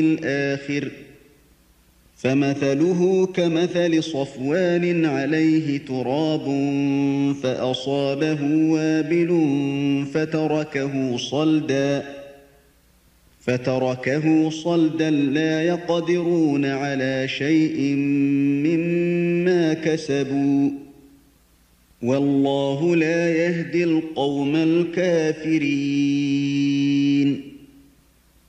الآخر فمثله كمثل صفوان عليه تراب فأصابه وابل فتركه صلدا لا يقدرون على شيء مما كسبوا والله لا يهدي القوم الكافرين.